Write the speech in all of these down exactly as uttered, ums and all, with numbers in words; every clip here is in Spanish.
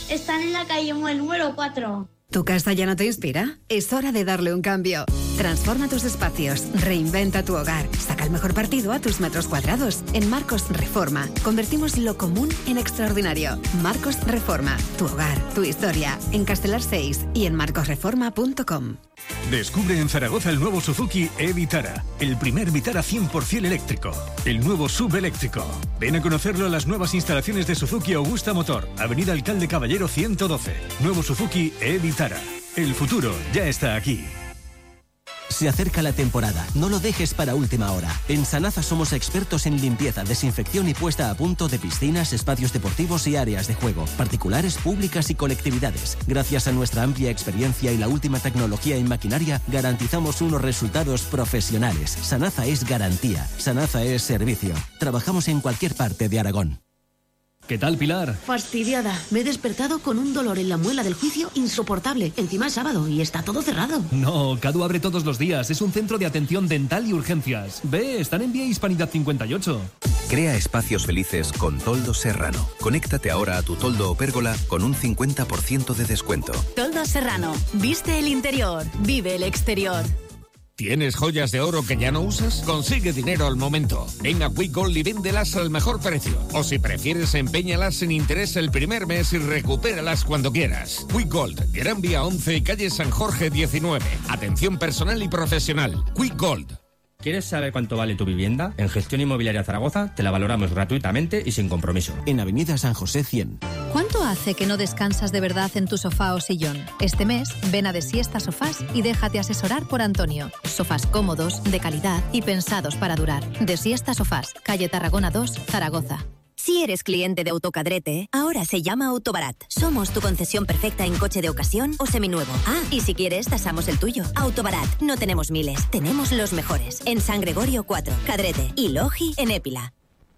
Están en la calle Muel número cuatro. ¿Tu casa ya no te inspira? Es hora de darle un cambio. Transforma tus espacios, reinventa tu hogar, saca el mejor partido a tus metros cuadrados. En Marcos Reforma, convertimos lo común en extraordinario. Marcos Reforma, tu hogar, tu historia. En Castelar seis y en marcos reforma punto com. Descubre en Zaragoza el nuevo Suzuki e-Vitara, el primer Vitara cien por ciento eléctrico, el nuevo subeléctrico. Ven a conocerlo en las nuevas instalaciones de Suzuki Augusta Motor, Avenida Alcalde Caballero ciento doce. Nuevo Suzuki e-Vitara. El futuro ya está aquí. Se acerca la temporada, no lo dejes para última hora. En Sanasa somos expertos en limpieza, desinfección y puesta a punto de piscinas, espacios deportivos y áreas de juego, particulares, públicas y colectividades. Gracias a nuestra amplia experiencia y la última tecnología en maquinaria, garantizamos unos resultados profesionales. Sanasa es garantía, Sanasa es servicio. Trabajamos en cualquier parte de Aragón. ¿Qué tal, Pilar? Fastidiada. Me he despertado con un dolor en la muela del juicio insoportable. Encima es sábado y está todo cerrado. No, Cadu abre todos los días. Es un centro de atención dental y urgencias. Ve, están en Vía Hispanidad cincuenta y ocho. Crea espacios felices con Toldo Serrano. Conéctate ahora a tu toldo o pérgola con un cincuenta por ciento de descuento. Toldo Serrano. Viste el interior. Vive el exterior. ¿Tienes joyas de oro que ya no usas? Consigue dinero al momento. Ven a Quick Gold y véndelas al mejor precio. O si prefieres, empeñalas sin interés el primer mes y recupéralas cuando quieras. Quick Gold, Gran Vía once y calle San Jorge diecinueve. Atención personal y profesional. Quick Gold. ¿Quieres saber cuánto vale tu vivienda? En Gestión Inmobiliaria Zaragoza te la valoramos gratuitamente y sin compromiso. En Avenida San José cien. ¿Cuánto hace que no descansas de verdad en tu sofá o sillón? Este mes, ven a Desiesta Sofás y déjate asesorar por Antonio. Sofás cómodos, de calidad y pensados para durar. Desiesta Sofás, calle Tarragona dos, Zaragoza. Si eres cliente de Autocadrete, ahora se llama Autobarat. Somos tu concesión perfecta en coche de ocasión o seminuevo. Ah, y si quieres, tasamos el tuyo. Autobarat, no tenemos miles, tenemos los mejores. En San Gregorio cuatro, Cadrete y Logi en Épila.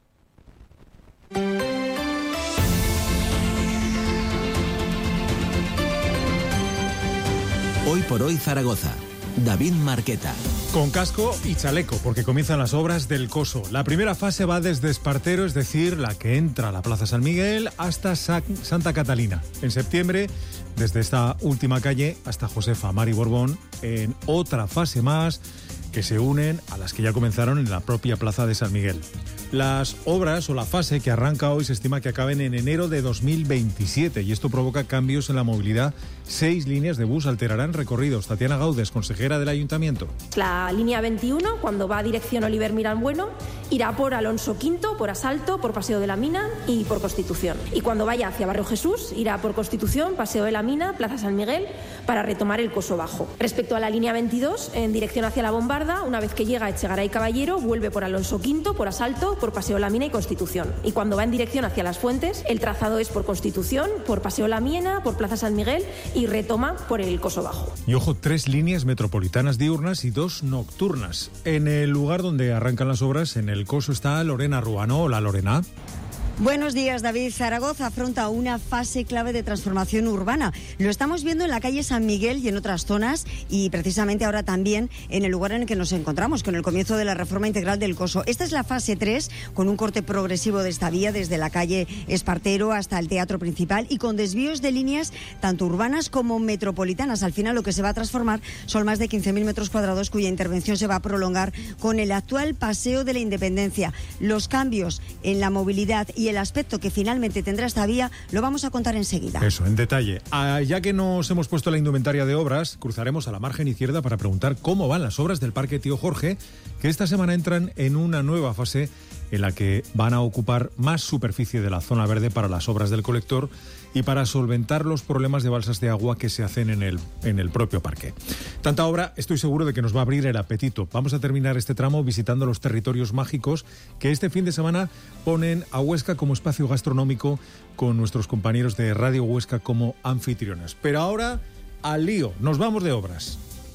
Hoy por hoy Zaragoza. David Marqueta. Con casco y chaleco, porque comienzan las obras del Coso. La primera fase va desde Espartero, es decir, la que entra a la Plaza San Miguel, hasta Sa- Santa Catalina. En septiembre, desde esta última calle hasta Josefa Mari Borbón, en otra fase más que se unen a las que ya comenzaron en la propia Plaza de San Miguel. Las obras o la fase que arranca hoy se estima que acaben en enero de dos mil veintisiete y esto provoca cambios en la movilidad. Seis líneas de bus alterarán recorridos. Tatiana Gaudes, consejera del Ayuntamiento. La línea veintiuno, cuando va a dirección Oliver Mirán Bueno, irá por Alonso Quinto, por Asalto, por Paseo de la Mina y por Constitución. Y cuando vaya hacia Barrio Jesús, irá por Constitución, Paseo de la Mina, Plaza San Miguel, para retomar el Coso Bajo. Respecto a la línea veintidós, en dirección hacia la Bombarda, una vez que llega a Echegaray Caballero, vuelve por Alonso Quinto, por Asalto, por Paseo de la Mina y Constitución. Y cuando va en dirección hacia Las Fuentes, el trazado es por Constitución, por Paseo de la Mina, por Plaza San Miguel y retoma por el Coso Bajo. Y ojo, tres líneas metropolitanas diurnas y dos nocturnas. En el lugar donde arrancan las obras, en el Coso, está Lorena Ruano. Hola, Lorena. Buenos días, David. Zaragoza afronta una fase clave de transformación urbana. Lo estamos viendo en la calle San Miguel y en otras zonas y precisamente ahora también en el lugar en el que nos encontramos, con el comienzo de la reforma integral del Coso. Esta es la fase tres, con un corte progresivo de esta vía desde la calle Espartero hasta el Teatro Principal y con desvíos de líneas tanto urbanas como metropolitanas. Al final lo que se va a transformar son más de quince mil metros cuadrados cuya intervención se va a prolongar con el actual Paseo de la Independencia. Los cambios en la movilidad y el aspecto que finalmente tendrá esta vía lo vamos a contar enseguida. Eso, en detalle. Ah, ya que nos hemos puesto la indumentaria de obras, cruzaremos a la margen izquierda para preguntar cómo van las obras del Parque Tío Jorge, que esta semana entran en una nueva fase en la que van a ocupar más superficie de la zona verde para las obras del colector y para solventar los problemas de balsas de agua que se hacen en el, en el propio parque. Tanta obra, estoy seguro de que nos va a abrir el apetito. Vamos a terminar este tramo visitando los territorios mágicos que este fin de semana ponen a Huesca como espacio gastronómico con nuestros compañeros de Radio Huesca como anfitriones. Pero ahora, al lío, nos vamos de obras.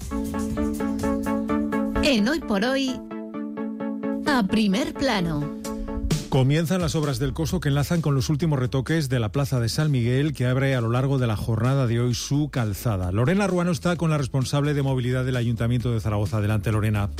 En Hoy por Hoy, a primer plano. Comienzan las obras del Coso que enlazan con los últimos retoques de la Plaza de San Miguel, que abre a lo largo de la jornada de hoy su calzada. Lorena Ruano está con la responsable de movilidad del Ayuntamiento de Zaragoza. Adelante, Lorena.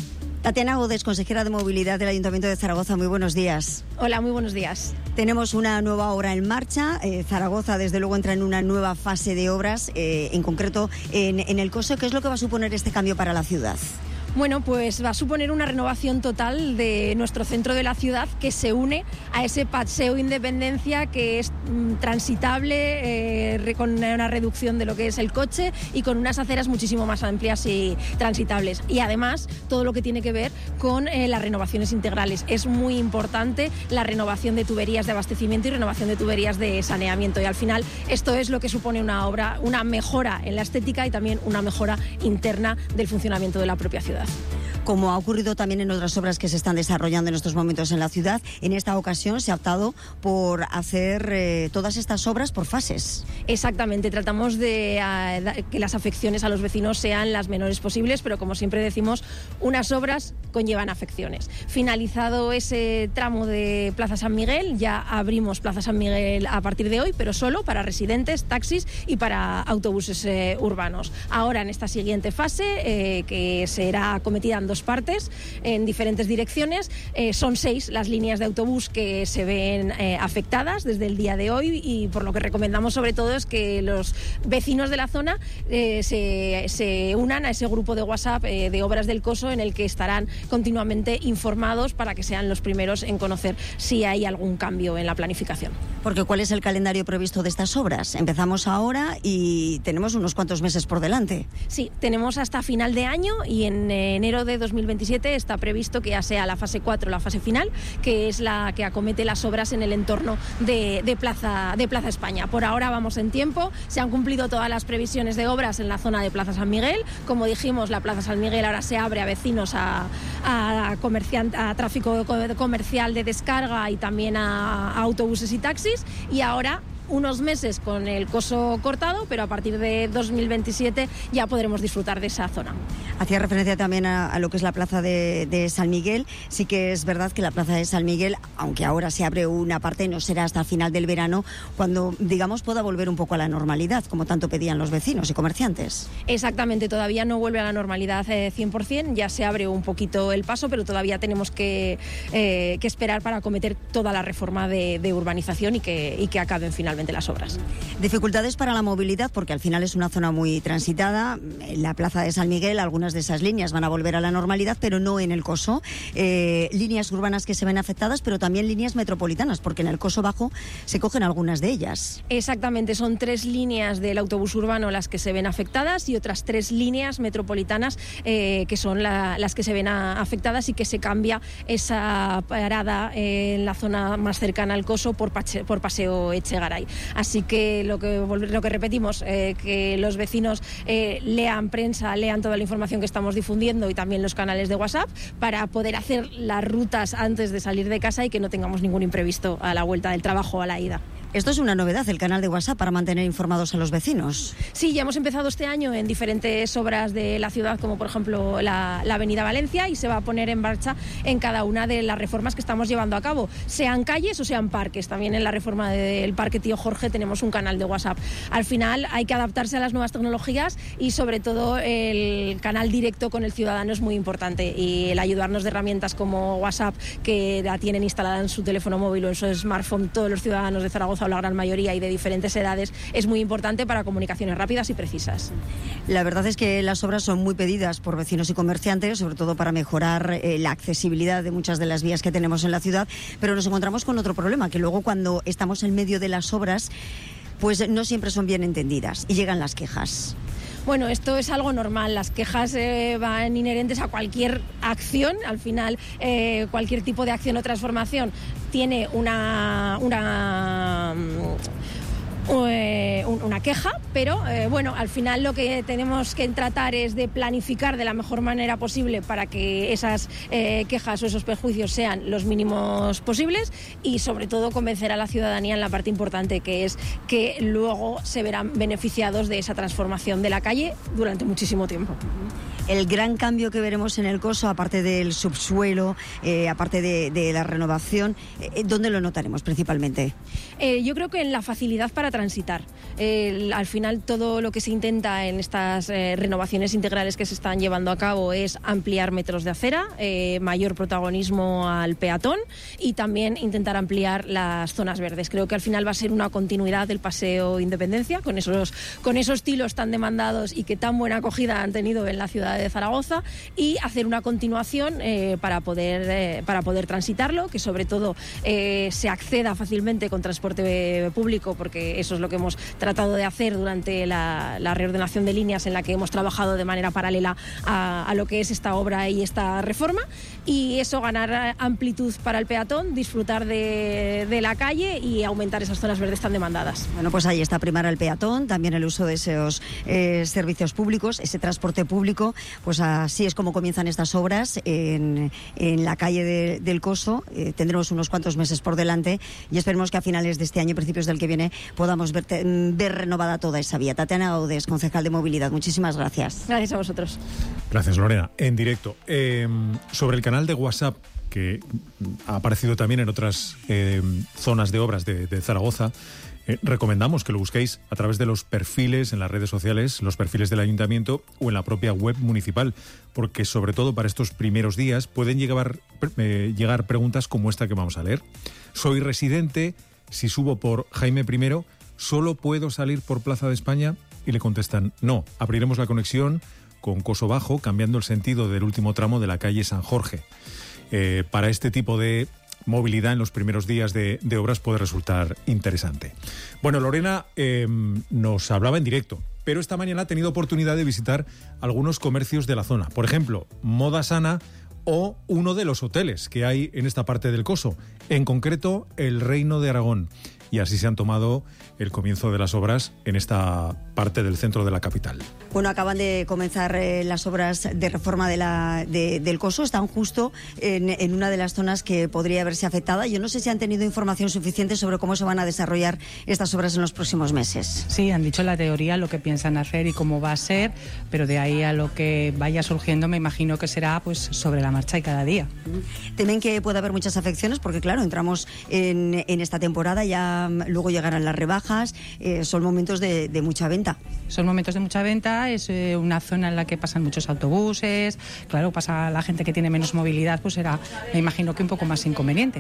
Tatiana Godes, consejera de Movilidad del Ayuntamiento de Zaragoza, muy buenos días. Hola, muy buenos días. Tenemos una nueva obra en marcha. Eh, Zaragoza, desde luego, entra en una nueva fase de obras, eh, en concreto en, en el Coso. ¿Qué es lo que va a suponer este cambio para la ciudad? Bueno, pues va a suponer una renovación total de nuestro centro de la ciudad que se une a ese paseo Independencia que es mm, transitable, eh, con una reducción de lo que es el coche y con unas aceras muchísimo más amplias y transitables. Y además, todo lo que tiene que ver con eh, las renovaciones integrales. Es muy importante la renovación de tuberías de abastecimiento y renovación de tuberías de saneamiento. Y al final, esto es lo que supone una obra, una mejora en la estética y también una mejora interna del funcionamiento de la propia ciudad. Como ha ocurrido también en otras obras que se están desarrollando en estos momentos en la ciudad, en esta ocasión se ha optado por hacer eh, todas estas obras por fases. Exactamente, tratamos de uh, que las afecciones a los vecinos sean las menores posibles, pero como siempre decimos, unas obras conllevan afecciones. Finalizado ese tramo de Plaza San Miguel, ya abrimos Plaza San Miguel a partir de hoy, pero solo para residentes, taxis y para autobuses eh, urbanos. Ahora, en esta siguiente fase, eh, que será acometida en dos partes, en diferentes direcciones, eh, son seis las líneas de autobús que se ven eh, afectadas desde el día de hoy, y por lo que recomendamos sobre todo es que los vecinos de la zona eh, se, se unan a ese grupo de WhatsApp eh, de Obras del Coso, en el que estarán continuamente informados para que sean los primeros en conocer si hay algún cambio en la planificación. Porque ¿cuál es el calendario previsto de estas obras? Empezamos ahora y tenemos unos cuantos meses por delante. Sí, tenemos hasta final de año, y en enero de dos mil veintisiete está previsto que ya sea la fase cuatro, la fase final, que es la que acomete las obras en el entorno de, de, Plaza, de Plaza España. Por ahora vamos en tiempo, se han cumplido todas las previsiones de obras en la zona de Plaza San Miguel. Como dijimos, la Plaza San Miguel ahora se abre a vecinos, a, a, comerciante, a tráfico comercial de descarga y también a, a autobuses y taxis, y ahora unos meses con el Coso cortado, pero a partir de dos mil veintisiete ya podremos disfrutar de esa zona. Hacía referencia también a, a lo que es la plaza de, de San Miguel. Sí que es verdad que la plaza de San Miguel, aunque ahora se abre una parte, no será hasta el final del verano cuando, digamos, pueda volver un poco a la normalidad, como tanto pedían los vecinos y comerciantes. Exactamente, todavía no vuelve a la normalidad eh, cien por ciento, ya se abre un poquito el paso, pero todavía tenemos que, eh, que esperar para acometer toda la reforma de, de urbanización y que, y que acaben finalmente las obras. Dificultades para la movilidad, porque al final es una zona muy transitada. En la plaza de San Miguel algunas de esas líneas van a volver a la normalidad, pero no en el Coso. Eh, líneas urbanas que se ven afectadas, pero también líneas metropolitanas, porque en el Coso Bajo se cogen algunas de ellas. Exactamente, son tres líneas del autobús urbano las que se ven afectadas y otras tres líneas metropolitanas eh, que son la, las que se ven a, afectadas, y que se cambia esa parada eh, en la zona más cercana al Coso por, Pache, por Paseo Echegaray. Así que lo que, lo que repetimos, eh, que los vecinos eh, lean prensa, lean toda la información que estamos difundiendo y también los canales de WhatsApp para poder hacer las rutas antes de salir de casa y que no tengamos ningún imprevisto a la vuelta del trabajo o a la ida. Esto es una novedad, el canal de WhatsApp, para mantener informados a los vecinos. Sí, ya hemos empezado este año en diferentes obras de la ciudad, como por ejemplo la, la Avenida Valencia, y se va a poner en marcha en cada una de las reformas que estamos llevando a cabo, sean calles o sean parques. También en la reforma del Parque Tío Jorge tenemos un canal de WhatsApp. Al final hay que adaptarse a las nuevas tecnologías, y sobre todo el canal directo con el ciudadano es muy importante, y el ayudarnos de herramientas como WhatsApp, que la tienen instalada en su teléfono móvil o en su smartphone todos los ciudadanos de Zaragoza, o la gran mayoría, y de diferentes edades, es muy importante para comunicaciones rápidas y precisas. La verdad es que las obras son muy pedidas por vecinos y comerciantes, sobre todo para mejorar eh, la accesibilidad de muchas de las vías que tenemos en la ciudad, pero nos encontramos con otro problema, que luego cuando estamos en medio de las obras, pues no siempre son bien entendidas y llegan las quejas. Bueno, esto es algo normal. Las quejas eh, van inherentes a cualquier acción. Al final, eh, cualquier tipo de acción o transformación tiene una... una Eh, una queja, pero eh, bueno, al final lo que tenemos que tratar es de planificar de la mejor manera posible para que esas eh, quejas o esos perjuicios sean los mínimos posibles, y sobre todo convencer a la ciudadanía en la parte importante, que es que luego se verán beneficiados de esa transformación de la calle durante muchísimo tiempo. El gran cambio que veremos en el Coso, aparte del subsuelo, eh, aparte de, de la renovación, eh, ¿dónde lo notaremos principalmente? Eh, yo creo que en la facilidad para transitar. Eh, al final todo lo que se intenta en estas eh, renovaciones integrales que se están llevando a cabo es ampliar metros de acera, eh, mayor protagonismo al peatón y también intentar ampliar las zonas verdes. Creo que al final va a ser una continuidad del Paseo Independencia con esos, con esos tilos tan demandados y que tan buena acogida han tenido en la ciudad de Zaragoza, y hacer una continuación eh, para, poder, eh, para poder transitarlo, que sobre todo eh, se acceda fácilmente con transporte público, porque eso es lo que hemos tratado de hacer durante la, la reordenación de líneas en la que hemos trabajado de manera paralela a, a lo que es esta obra y esta reforma, y eso, ganar amplitud para el peatón, disfrutar de, de la calle y aumentar esas zonas verdes tan demandadas. Bueno, pues ahí está, primar al peatón, también el uso de esos eh, servicios públicos, ese transporte público. Pues así es como comienzan estas obras en, en la calle de, del Coso. Eh, tendremos unos cuantos meses por delante y esperemos que a finales de este año, principios del que viene, podamos ver, ver renovada toda esa vía. Tatiana Audes, concejal de Movilidad, muchísimas gracias. Gracias a vosotros. Gracias, Lorena. En directo. Eh, sobre el canal de WhatsApp, que ha aparecido también en otras eh, zonas de obras de, de Zaragoza, eh, recomendamos que lo busquéis a través de los perfiles en las redes sociales, los perfiles del ayuntamiento o en la propia web municipal, porque sobre todo para estos primeros días pueden llegar, eh, llegar preguntas como esta que vamos a leer. Soy residente, si subo por Jaime primero, ¿solo puedo salir por Plaza de España? Y le contestan, no, abriremos la conexión con Coso Bajo, cambiando el sentido del último tramo de la calle San Jorge. Eh, para este tipo de movilidad en los primeros días de, de obras puede resultar interesante. Bueno, Lorena eh, nos hablaba en directo, pero esta mañana ha tenido oportunidad de visitar algunos comercios de la zona. Por ejemplo, Moda Sana o uno de los hoteles que hay en esta parte del Coso, en concreto el Reino de Aragón. Y así se han tomado el comienzo de las obras en esta parte del centro de la capital. Bueno, acaban de comenzar eh, las obras de reforma de la, de, del Coso. Están justo en, en una de las zonas que podría verse afectada. Yo no sé si han tenido información suficiente sobre cómo se van a desarrollar estas obras en los próximos meses. Sí, han dicho la teoría, lo que piensan hacer y cómo va a ser, pero de ahí a lo que vaya surgiendo me imagino que será pues sobre la marcha y cada día. Temen que pueda haber muchas afecciones porque, claro, entramos en, en esta temporada, ya luego llegarán las rebajas, eh, son momentos de, de mucha venta. Son momentos de mucha venta, es eh, una zona en la que pasan muchos autobuses, claro, pasa la gente que tiene menos movilidad, pues será, me imagino que un poco más inconveniente.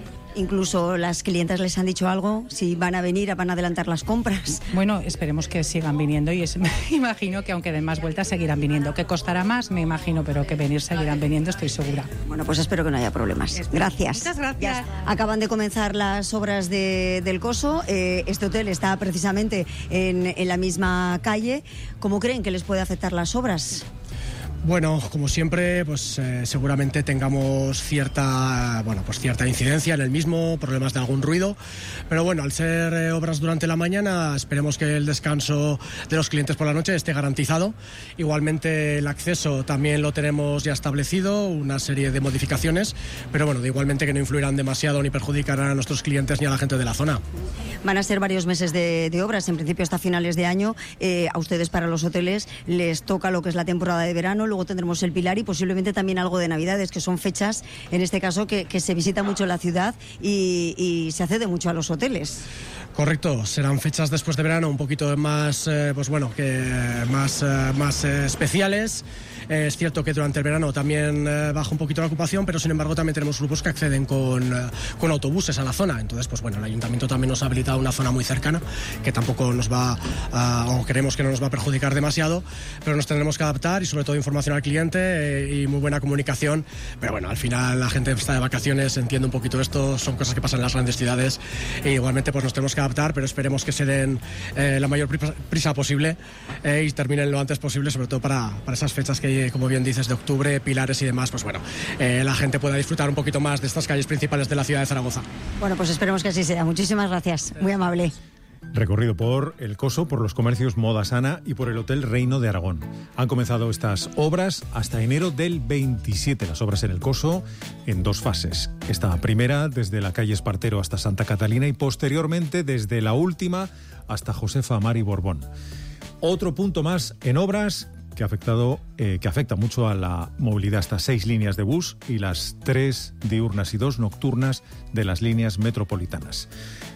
Incluso las clientas les han dicho algo, si van a venir, van a adelantar las compras. Bueno, esperemos que sigan viniendo y es, me imagino que aunque den más vueltas seguirán viniendo. ¿Que costará más? Me imagino, pero que venir seguirán viniendo, estoy segura. Bueno, pues espero que no haya problemas. Gracias. Muchas gracias. Ya acaban de comenzar las obras de, del Coso. Eh, este hotel está precisamente en, en la misma calle. ¿Cómo creen que les puede afectar las obras? Bueno, como siempre, pues eh, seguramente tengamos cierta, bueno, pues cierta incidencia en el mismo, problemas de algún ruido, pero bueno, al ser eh, obras durante la mañana, esperemos que el descanso de los clientes por la noche esté garantizado. Igualmente el acceso también lo tenemos ya establecido, una serie de modificaciones, pero bueno, de igualmente que no influirán demasiado ni perjudicarán a nuestros clientes ni a la gente de la zona. Van a ser varios meses de, de obras, en principio hasta finales de año. Eh, a ustedes, para los hoteles, les toca lo que es la temporada de verano. Luego tendremos el Pilar y posiblemente también algo de Navidades, que son fechas, en este caso, que, que se visita mucho la ciudad y, y se accede mucho a los hoteles. Correcto, serán fechas después de verano un poquito más, eh, pues bueno, que más, eh, más eh, especiales. Eh, es cierto que durante el verano también eh, baja un poquito la ocupación, pero sin embargo también tenemos grupos que acceden con, eh, con autobuses a la zona. Entonces, pues bueno, el ayuntamiento también nos ha habilitado una zona muy cercana que tampoco nos va, a, o creemos que no nos va a perjudicar demasiado, pero nos tendremos que adaptar y sobre todo información al cliente eh, y muy buena comunicación. Pero bueno, al final la gente está de vacaciones, entiende un poquito esto, son cosas que pasan en las grandes ciudades e igualmente pues nos tenemos que adaptar, pero esperemos que se den eh, la mayor prisa posible eh, y terminen lo antes posible, sobre todo para, para esas fechas que, como bien dices, de octubre, Pilares y demás, pues bueno, eh, la gente pueda disfrutar un poquito más de estas calles principales de la ciudad de Zaragoza. Bueno, pues esperemos que así sea. Muchísimas gracias, muy amable. Recorrido por el Coso, por los comercios Moda Sana y por el Hotel Reino de Aragón. Han comenzado estas obras hasta enero del veintisiete, las obras en el Coso, en dos fases. Esta primera desde la calle Espartero hasta Santa Catalina y posteriormente desde la última hasta Josefa Mari Borbón. Otro punto más en obras que ha afectado, eh, que afecta mucho a la movilidad, estas seis líneas de bus y las tres diurnas y dos nocturnas de las líneas metropolitanas.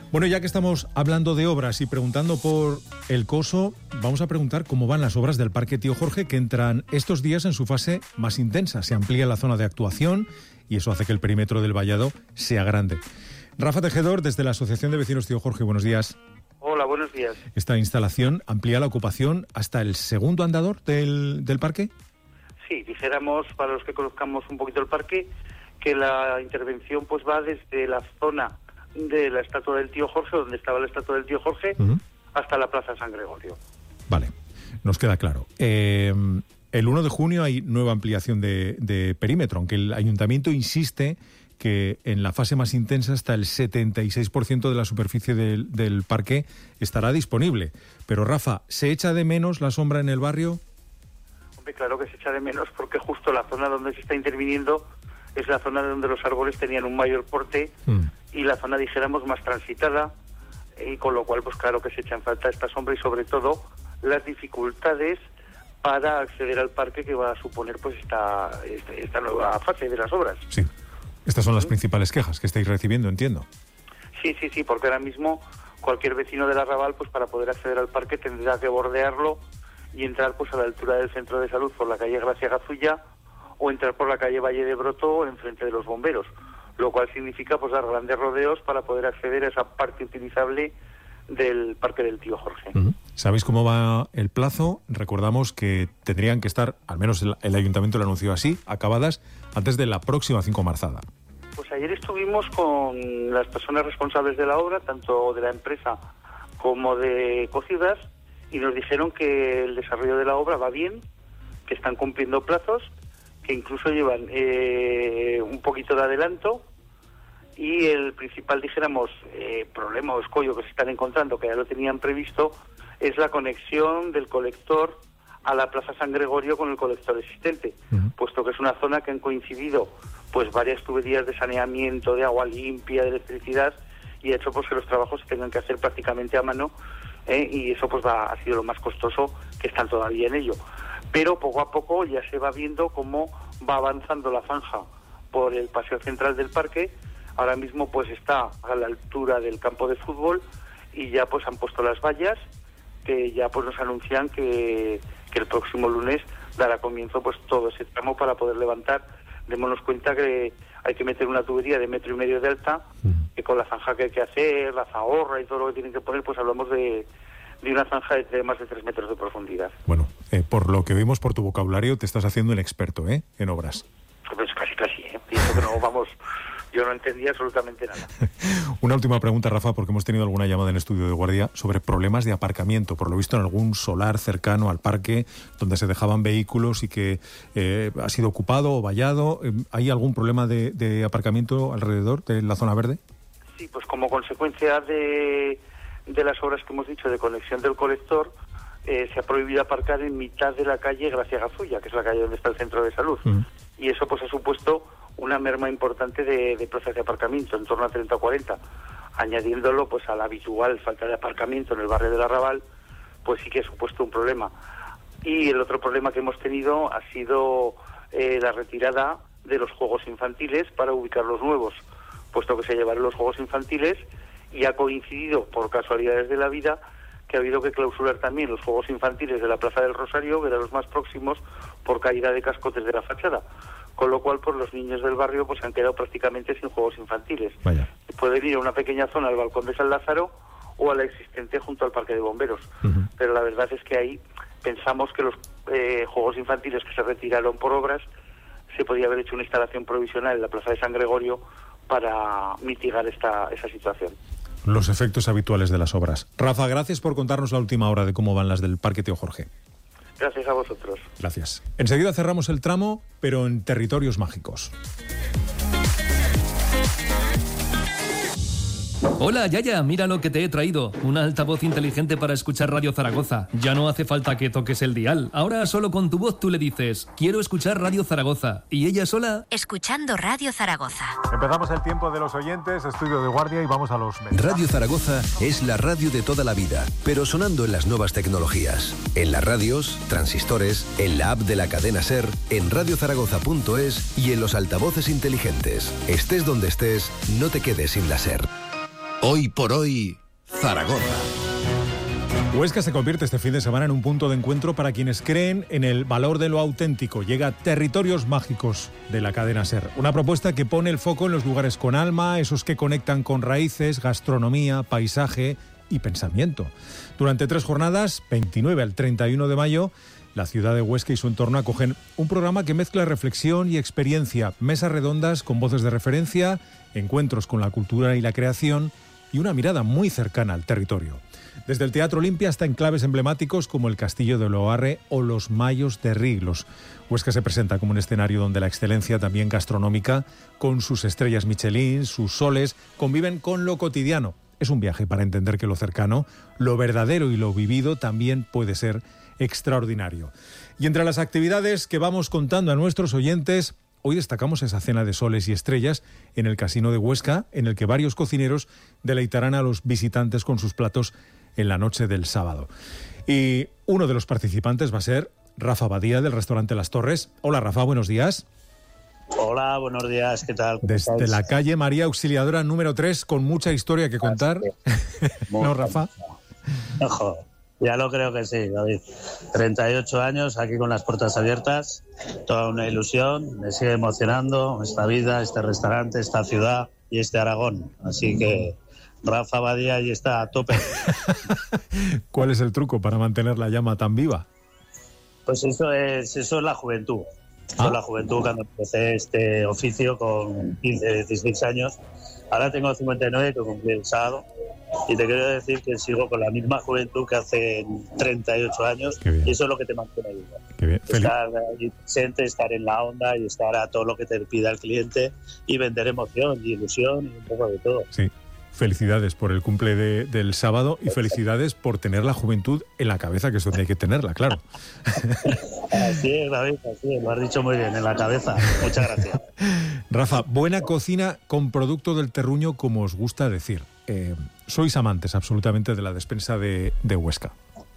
Bueno, ya que estamos hablando de obras y preguntando por el Coso, vamos a preguntar cómo van las obras del Parque Tío Jorge, que entran estos días en su fase más intensa. Se amplía la zona de actuación y eso hace que el perímetro del vallado sea grande. Rafa Tejedor, desde la Asociación de Vecinos Tío Jorge, buenos días. Hola, buenos días. ¿Esta instalación amplía la ocupación hasta el segundo andador del, del parque? Sí, dijéramos, para los que conozcamos un poquito el parque, que la intervención pues va desde la zona de la estatua del Tío Jorge, donde estaba la estatua del Tío Jorge, uh-huh. hasta la Plaza San Gregorio. Vale, nos queda claro. Eh, el uno de junio hay nueva ampliación de, de perímetro, aunque el ayuntamiento insiste que en la fase más intensa hasta el setenta y seis por ciento de la superficie del, del parque estará disponible. Pero Rafa, ¿se echa de menos la sombra en el barrio? Hombre, claro que se echa de menos, porque justo la zona donde se está interviniendo es la zona donde los árboles tenían un mayor porte mm. y la zona, dijéramos, más transitada, y con lo cual, pues claro que se echa en falta esta sombra y sobre todo las dificultades para acceder al parque que va a suponer pues esta, esta, esta nueva fase de las obras. Sí, estas son las ¿Sí? principales quejas que estáis recibiendo, entiendo. Sí, sí, sí, porque ahora mismo cualquier vecino del Arrabal, pues para poder acceder al parque tendrá que bordearlo y entrar pues a la altura del centro de salud por la calle Gracia Gazulla o entrar por la calle Valle de Broto enfrente de los bomberos, lo cual significa pues dar grandes rodeos para poder acceder a esa parte utilizable del Parque del Tío Jorge. Uh-huh. ¿Sabéis cómo va el plazo? Recordamos que tendrían que estar, al menos el, el ayuntamiento lo anunció así, acabadas antes de la próxima cinco marzada. Pues ayer estuvimos con las personas responsables de la obra, tanto de la empresa como de Cocidas, y nos dijeron que el desarrollo de la obra va bien, que están cumpliendo plazos, que incluso llevan eh, un poquito de adelanto, y el principal, dijéramos, eh, problema o escollo que se están encontrando, que ya lo tenían previsto, es la conexión del colector a la Plaza San Gregorio con el colector existente, uh-huh. puesto que es una zona que han coincidido pues varias tuberías de saneamiento, de agua limpia, de electricidad, y ha hecho pues que los trabajos se tengan que hacer prácticamente a mano, eh, y eso pues va, ha sido lo más costoso, que están todavía en ello. Pero poco a poco ya se va viendo cómo va avanzando la zanja por el paseo central del parque. Ahora mismo pues está a la altura del campo de fútbol y ya pues han puesto las vallas, que ya pues nos anuncian que, que el próximo lunes dará comienzo pues todo ese tramo para poder levantar. Démonos cuenta que hay que meter una tubería de metro y medio de alta, que con la zanja que hay que hacer, la zahorra y todo lo que tienen que poner, pues hablamos de, de una zanja de más de tres metros de profundidad. Bueno, eh, por lo que vimos por tu vocabulario, te estás haciendo un experto, ¿eh?, en obras. Pues casi, casi, ¿eh? Pienso que no, vamos... Yo no entendía absolutamente nada. Una última pregunta, Rafa, porque hemos tenido alguna llamada en estudio de guardia sobre problemas de aparcamiento, por lo visto en algún solar cercano al parque donde se dejaban vehículos y que eh, ha sido ocupado o vallado. ¿Hay algún problema de, de aparcamiento alrededor de la zona verde? Sí, pues como consecuencia de, de las obras que hemos dicho de conexión del colector, eh, se ha prohibido aparcar en mitad de la calle Gracia Gazulla, que es la calle donde está el centro de salud. Uh-huh. Y eso pues ha supuesto una merma importante de, de plazas de aparcamiento, en torno a treinta o cuarenta. Añadiéndolo pues a la habitual falta de aparcamiento en el barrio del Arrabal, pues sí que ha supuesto un problema. Y el otro problema que hemos tenido ha sido eh, la retirada de los juegos infantiles para ubicar los nuevos, puesto que se llevaron los juegos infantiles y ha coincidido, por casualidades de la vida, que ha habido que clausurar también los juegos infantiles de la Plaza del Rosario, que eran los más próximos, por caída de cascotes de la fachada. Con lo cual, pues los niños del barrio pues han quedado prácticamente sin juegos infantiles. Vaya. Pueden ir a una pequeña zona al balcón de San Lázaro o a la existente junto al parque de bomberos. Uh-huh. Pero la verdad es que ahí pensamos que los eh, juegos infantiles que se retiraron por obras, se podía haber hecho una instalación provisional en la Plaza de San Gregorio para mitigar esta esa situación. Los efectos habituales de las obras. Rafa, gracias por contarnos la última hora de cómo van las del Parque Tío Jorge. Gracias a vosotros. Gracias. Enseguida cerramos el tramo, pero en territorios mágicos. Hola, Yaya, mira lo que te he traído. Una altavoz inteligente para escuchar Radio Zaragoza. Ya no hace falta que toques el dial. Ahora solo con tu voz tú le dices, quiero escuchar Radio Zaragoza. Y ella sola... Escuchando Radio Zaragoza. Empezamos el tiempo de los oyentes, estudio de guardia, y vamos a los mensajes. Radio Zaragoza es la radio de toda la vida, pero sonando en las nuevas tecnologías. En las radios, transistores, en la app de la cadena SER, en radio zaragoza punto es y en los altavoces inteligentes. Estés donde estés, no te quedes sin la SER. Hoy por hoy, Zaragoza. Huesca se convierte este fin de semana en un punto de encuentro para quienes creen en el valor de lo auténtico. Llega Territorios Mágicos de la cadena SER. Una propuesta que pone el foco en los lugares con alma, esos que conectan con raíces, gastronomía, paisaje y pensamiento. Durante tres jornadas, veintinueve al treinta y uno de mayo, la ciudad de Huesca y su entorno acogen un programa que mezcla reflexión y experiencia, mesas redondas con voces de referencia, encuentros con la cultura y la creación y una mirada muy cercana al territorio. Desde el Teatro Olimpia hasta enclaves emblemáticos como el Castillo de Loarre o los Mayos de Riglos. Huesca se presenta como un escenario donde la excelencia también gastronómica, con sus estrellas Michelin, sus soles, conviven con lo cotidiano. Es un viaje para entender que lo cercano, lo verdadero y lo vivido también puede ser extraordinario. Y entre las actividades que vamos contando a nuestros oyentes, hoy destacamos esa cena de soles y estrellas en el Casino de Huesca, en el que varios cocineros deleitarán a los visitantes con sus platos en la noche del sábado. Y uno de los participantes va a ser Rafa Badía, del restaurante Las Torres. Hola, Rafa, buenos días. Hola, buenos días, ¿qué tal? Desde estáis? La calle María Auxiliadora número tres, con mucha historia que contar. ¿No, Rafa? Ojo, ya lo creo que sí, David. treinta y ocho años, aquí con las puertas abiertas, toda una ilusión, me sigue emocionando esta vida, este restaurante, esta ciudad y este Aragón. Así que Rafa Badía ahí está a tope. ¿Cuál es el truco para mantener la llama tan viva? Pues eso es, eso es la juventud. Eso ¿Ah? es la juventud cuando empecé este oficio con quince, dieciséis años. Ahora tengo cincuenta y nueve, que cumplí el sábado. Y te quiero decir que sigo con la misma juventud que hace treinta y ocho años. Y eso es lo que te mantiene vivo. Qué bien. Estar ahí presente, estar en la onda y estar a todo lo que te pida el cliente y vender emoción y ilusión y un poco de todo. Sí. Felicidades por el cumple de, del sábado y felicidades por tener la juventud en la cabeza, que es donde hay que tenerla, claro. Así es, David, así es, lo has dicho muy bien, en la cabeza. Muchas gracias. Rafa, buena cocina con producto del terruño, como os gusta decir. Eh, sois amantes absolutamente de la despensa de, de Huesca.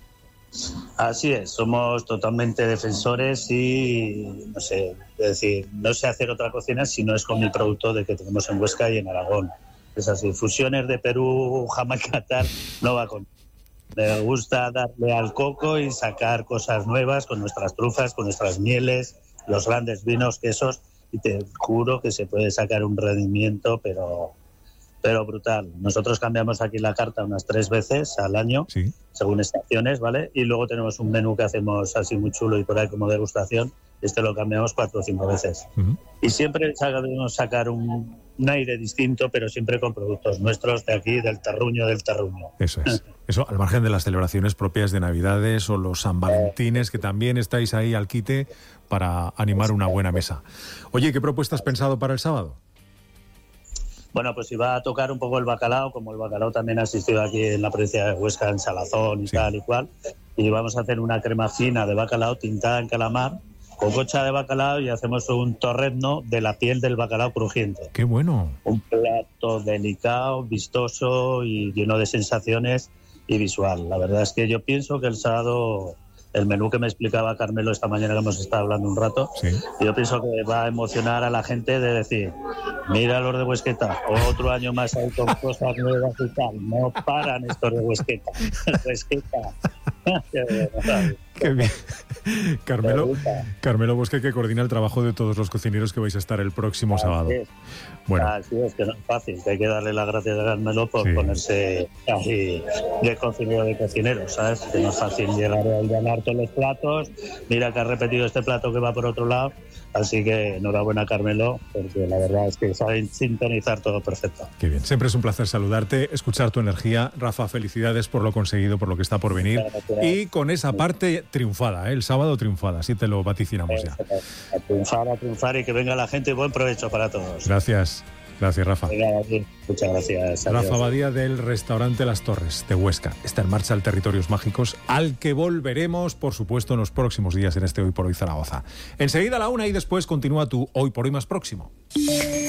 Así es, somos totalmente defensores y, no sé, es decir, no sé hacer otra cocina si no es con mi producto de que tenemos en Huesca y en Aragón. Es así, fusiones de Perú, Jamaica, tal, no va con. Me gusta darle al coco y sacar cosas nuevas con nuestras trufas, con nuestras mieles, los grandes vinos, quesos, y te juro que se puede sacar un rendimiento, pero, pero brutal. Nosotros cambiamos aquí la carta unas tres veces al año, sí, según estaciones, ¿vale? Y luego tenemos un menú que hacemos así muy chulo y por ahí como degustación. Este lo cambiamos cuatro o cinco veces. Uh-huh. Y siempre sabemos sacar un, un aire distinto, pero siempre con productos nuestros de aquí, del terruño, del terruño. Eso es. Eso al margen de las celebraciones propias de Navidades o los San Valentines, que también estáis ahí al quite para animar una buena mesa. Oye, ¿qué propuesta has pensado para el sábado? Bueno, pues iba a tocar un poco el bacalao, como el bacalao también ha asistido aquí en la provincia de Huesca, en Salazón y sí, tal y cual. Y vamos a hacer una crema fina de bacalao tintada en calamar, con cocha de bacalao, y hacemos un torrezno de la piel del bacalao crujiente. ¡Qué bueno! Un plato delicado, vistoso y lleno de sensaciones y visual. La verdad es que yo pienso que el sábado, el menú que me explicaba Carmelo esta mañana, que hemos estado hablando un rato, sí, yo pienso que va a emocionar a la gente de decir, mira los de Huesqueta, otro año más ahí con cosas nuevas y tal. No paran estos de Huesqueta. Huesqueta. Qué bien. Carmelo, Carmelo Bosque, que coordina el trabajo de todos los cocineros que vais a estar el próximo Así sábado. Es. Bueno. Así es, que no es fácil, que hay que darle las gracias a Carmelo por sí, ponerse ahí de cocinero de cocineros, ¿sabes? Que no es fácil llegar a llenar todos los platos. Mira que ha repetido este plato que va por otro lado. Así que enhorabuena, Carmelo, porque la verdad es que saben sintonizar todo perfecto. Qué bien. Siempre es un placer saludarte, escuchar tu energía. Rafa, felicidades por lo conseguido, por lo que está por venir. Gracias. Y con esa parte triunfada, ¿eh? El sábado triunfada, así te lo vaticinamos ya. A triunfar, a triunfar y que venga la gente y buen provecho para todos. Gracias. Gracias, Rafa. Muchas gracias. Adiós. Rafa Badía, del restaurante Las Torres de Huesca. Está en marcha el Territorios Mágicos, al que volveremos, por supuesto, en los próximos días en este Hoy por Hoy Zaragoza. Enseguida a la una y después continúa tu Hoy por Hoy más próximo.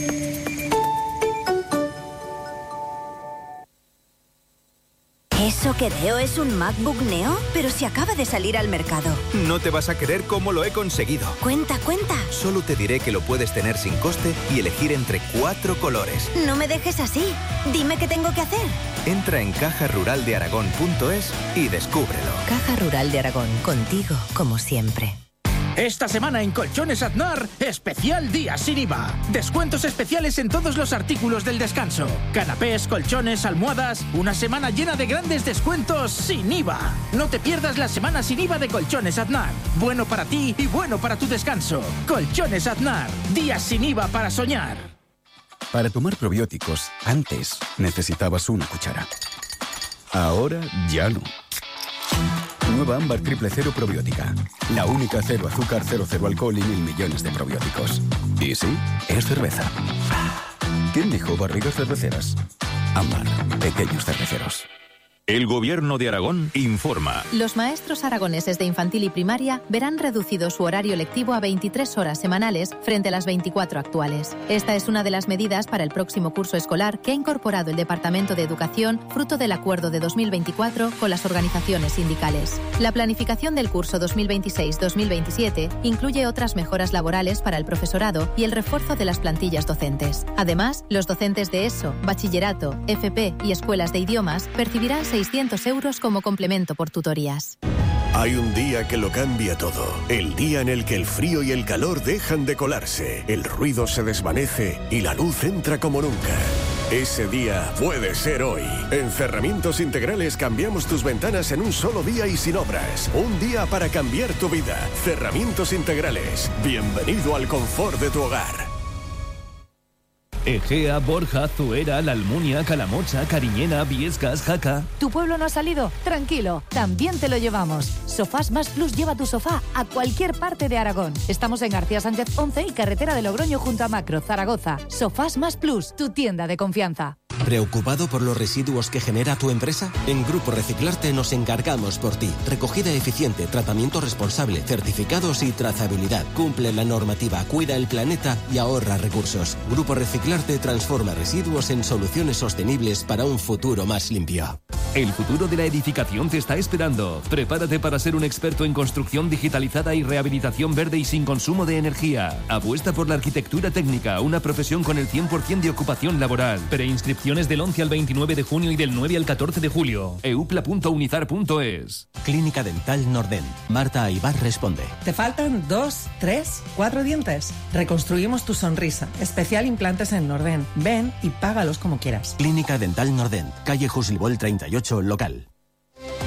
Eso Lo que veo es un MacBook Neo, pero si acaba de salir al mercado. No te vas a creer cómo lo he conseguido. Cuenta, cuenta. Solo te diré que lo puedes tener sin coste y elegir entre cuatro colores. No me dejes así. Dime qué tengo que hacer. Entra en caja rural de aragón punto es y descúbrelo. Caja Rural de Aragón, contigo como siempre. Esta semana en Colchones Aznar, especial día sin I V A. Descuentos especiales en todos los artículos del descanso. Canapés, colchones, almohadas. Una semana llena de grandes descuentos sin I V A. No te pierdas la semana sin I V A de Colchones Aznar. Bueno para ti y bueno para tu descanso. Colchones Aznar. Días sin I V A para soñar. Para tomar probióticos, antes necesitabas una cuchara. Ahora ya no. Nueva Ámbar Triple Cero Probiótica. La única cero azúcar, cero, cero alcohol y mil millones de probióticos. Y sí, es cerveza. ¿Quién dijo barrigas cerveceras? Ámbar, pequeños cerveceros. El Gobierno de Aragón informa. Los maestros aragoneses de infantil y primaria verán reducido su horario lectivo a veintitrés horas semanales frente a las veinticuatro actuales. Esta es una de las medidas para el próximo curso escolar que ha incorporado el Departamento de Educación, fruto del acuerdo de dos mil veinticuatro con las organizaciones sindicales. La planificación del curso dos mil veintiséis dos mil veintisiete incluye otras mejoras laborales para el profesorado y el refuerzo de las plantillas docentes. Además, los docentes de ESO, bachillerato, F P y escuelas de idiomas percibirán seiscientos euros como complemento por tutorías. Hay un día que lo cambia todo. El día en el que el frío y el calor dejan de colarse, el ruido se desvanece y la luz entra como nunca. Ese día puede ser hoy. En Cerramientos Integrales cambiamos tus ventanas en un solo día y sin obras. Un día para cambiar tu vida. Cerramientos Integrales. Bienvenido al confort de tu hogar. Egea, Borja, Zuera, La Almunia, Calamocha, Cariñena, Viescas, Jaca. ¿Tu pueblo no ha salido? Tranquilo, también te lo llevamos. Sofás Más Plus lleva tu sofá a cualquier parte de Aragón. Estamos en García Sánchez once y carretera de Logroño junto a Macro, Zaragoza. Sofás Más Plus, tu tienda de confianza. ¿Preocupado por los residuos que genera tu empresa? En Grupo Reciclarte nos encargamos por ti. Recogida eficiente, tratamiento responsable, certificados y trazabilidad. Cumple la normativa, cuida el planeta y ahorra recursos. Grupo Reciclarte transforma residuos en soluciones sostenibles para un futuro más limpio. El futuro de la edificación te está esperando. Prepárate para ser un experto en construcción digitalizada y rehabilitación verde y sin consumo de energía. Apuesta por la arquitectura técnica, una profesión con el cien por ciento de ocupación laboral. Preinscripciones del once al veintinueve de junio y del nueve al catorce de julio. eupla punto unizar punto es. Clínica Dental Norden. Marta Aybar responde. ¿Te faltan dos, tres, cuatro dientes? Reconstruimos tu sonrisa. Especial implantes en Norden. Ven y págalos como quieras. Clínica Dental Norden. Calle Jusilbol treinta y ocho, local.